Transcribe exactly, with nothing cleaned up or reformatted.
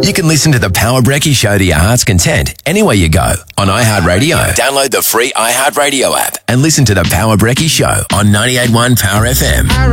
You can listen to the Power Brekkie Show to your heart's content anywhere you go on iHeartRadio. Download the free iHeartRadio app and listen to the Power Brekkie Show on ninety-eight point one Power F M.